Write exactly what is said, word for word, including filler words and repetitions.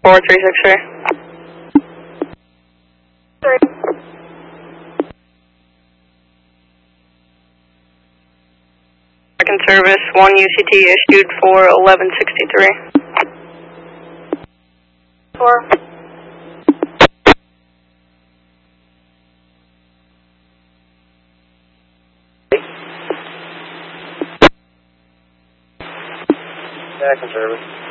four three six three. Three. Second service, one U C T issued for eleven sixty-three. Four. Second service.